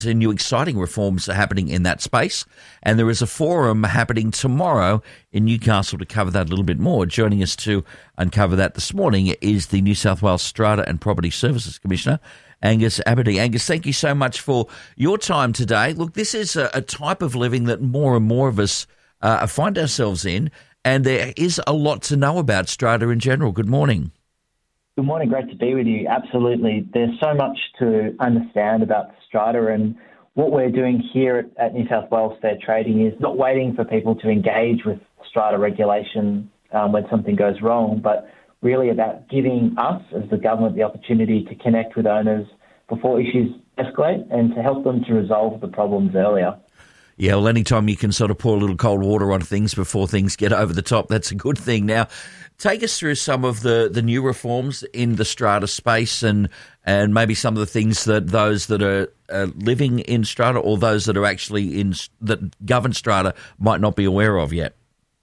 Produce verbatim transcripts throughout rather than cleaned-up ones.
new exciting reforms are happening in that space, and there is a forum happening tomorrow in Newcastle to cover that a little bit more. Joining us to uncover that this morning is the New South Wales Strata and Property Services Commissioner, Angus Aberdeen. Angus, thank you so much for your time today. Look, this is a, a type of living that more and more of us uh, find ourselves in, and there is a lot to know about strata in general. Good morning. Good morning. Great to be with you. Absolutely. There's so much to understand about strata, and what we're doing here at, at New South Wales Fair Trading is not waiting for people to engage with strata regulation um, when something goes wrong, but really about giving us as the government the opportunity to connect with owners before issues escalate and to help them to resolve the problems earlier. Yeah, well, anytime you can sort of pour a little cold water on things before things get over the top, that's a good thing. Now, take us through some of the, the new reforms in the strata space and and maybe some of the things that those that are uh, living in strata or those that are actually in that govern strata might not be aware of yet.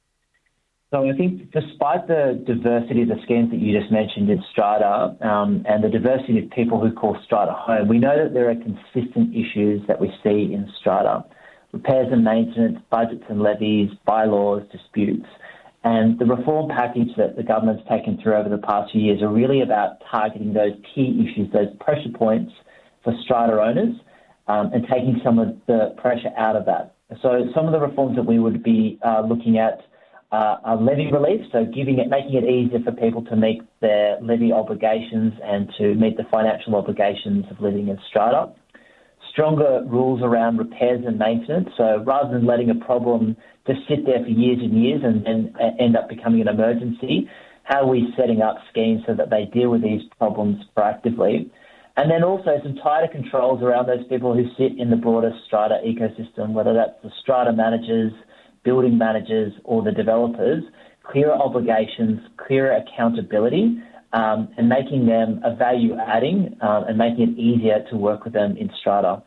So I think despite the diversity of the schemes that you just mentioned in strata um, and the diversity of people who call strata home, we know that there are consistent issues that we see in strata. Repairs and maintenance, budgets and levies, bylaws, disputes. And the reform package that the government's taken through over the past few years are really about targeting those key issues, those pressure points for strata owners, um, and taking some of the pressure out of that. So some of the reforms that we would be uh, looking at uh, are levy relief, so giving it, making it easier for people to meet their levy obligations and to meet the financial obligations of living in strata. Stronger rules around repairs and maintenance. So rather than letting a problem just sit there for years and years and then end up becoming an emergency, how are we setting up schemes so that they deal with these problems proactively? And then also some tighter controls around those people who sit in the broader strata ecosystem, whether that's the strata managers, building managers, or the developers, clearer obligations, clearer accountability, um, and making them a value-adding um, and making it easier to work with them in strata.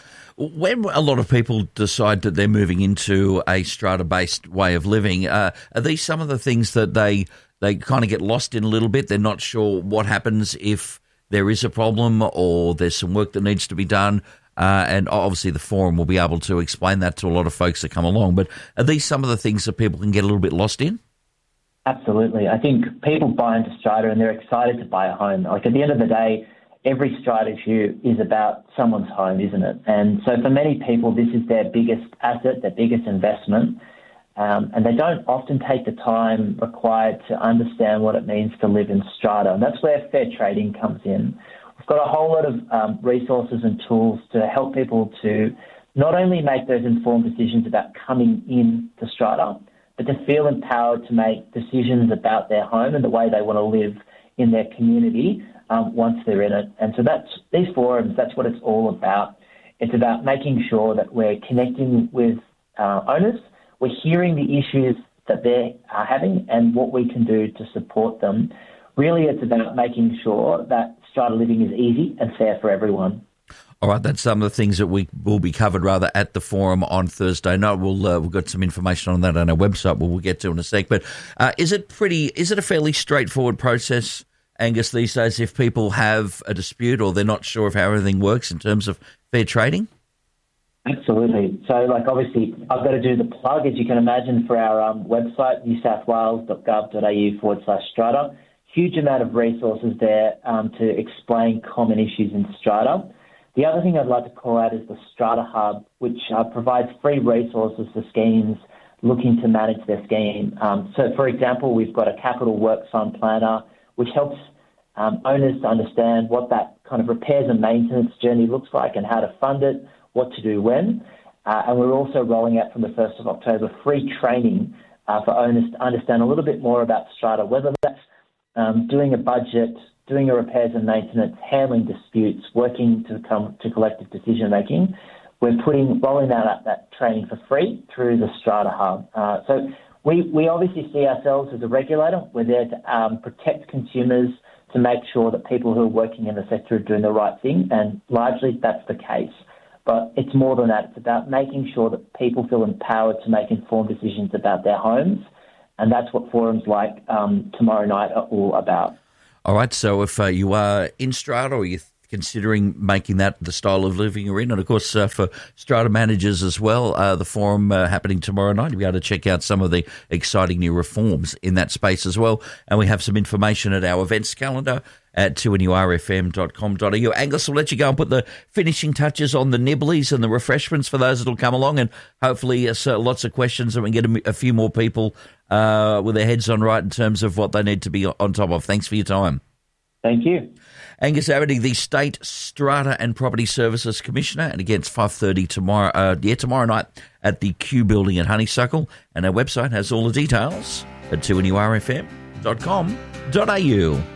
When a lot of people decide that they're moving into a strata-based way of living, uh, are these some of the things that they they kind of get lost in a little bit? They're not sure what happens if there is a problem or there's some work that needs to be done, uh, and obviously the forum will be able to explain that to a lot of folks that come along. But are these some of the things that people can get a little bit lost in? Absolutely. I think people buy into strata and they're excited to buy a home. Like at the end of the day, every strata issue is about someone's home, isn't it? And so for many people, this is their biggest asset, their biggest investment. Um, and they don't often take the time required to understand what it means to live in strata. And that's where fair trading comes in. We've got a whole lot of um, resources and tools to help people to not only make those informed decisions about coming in to strata, but to feel empowered to make decisions about their home and the way they want to live in their community um, once they're in it. And so that's these forums, that's what it's all about. It's about making sure that we're connecting with uh, owners, we're hearing the issues that they are having and what we can do to support them. Really, it's about making sure that strata living is easy and fair for everyone. All right, that's some of the things that we will be covered rather at the forum on Thursday night. We'll uh, we've got some information on that on our website. We'll, we'll get to in a sec. But uh, is it pretty? Is it a fairly straightforward process, Angus, these days? If people have a dispute or they're not sure of how everything works in terms of fair trading? Absolutely. So, like, obviously, I've got to do the plug, as you can imagine, for our um, website, new south wales dot gov dot a u forward slash strata. Huge amount of resources there um, to explain common issues in strata. The other thing I'd like to call out is the Strata Hub, which uh, provides free resources for schemes looking to manage their scheme. Um, so, for example, we've got a capital works fund planner, which helps um, owners to understand what that kind of repairs and maintenance journey looks like and how to fund it, what to do when. Uh, and we're also rolling out from the first of October free training uh, for owners to understand a little bit more about strata, whether that's um, doing a budget, doing a repairs and maintenance, handling disputes, working to come to collective decision making. We're putting rolling out that training for free through the Strata Hub. Uh, so we, we obviously see ourselves as a regulator. We're there to um, protect consumers, to make sure that people who are working in the sector are doing the right thing, and largely that's the case. But it's more than that. It's about making sure that people feel empowered to make informed decisions about their homes, and that's what forums like um, tomorrow night are all about. All right, so if uh, you are in strata or you're considering making that the style of living you're in. And, of course, uh, for strata managers as well, uh, the forum uh, happening tomorrow night. You'll be able to check out some of the exciting new reforms in that space as well. And we have some information at our events calendar at two N U R F M dot com dot a u. Angus will let you go and put the finishing touches on the nibblies and the refreshments for those that will come along, and hopefully uh, so lots of questions, and we can get a, a few more people uh, with their heads on right in terms of what they need to be on top of. Thanks for your time. Thank you. Angus Abernethy, the State Strata and Property Services Commissioner, and again, it's five thirty tomorrow, uh, yeah, tomorrow night at the Q Building at Honeysuckle, and our website has all the details at two N U R F M dot com dot a u.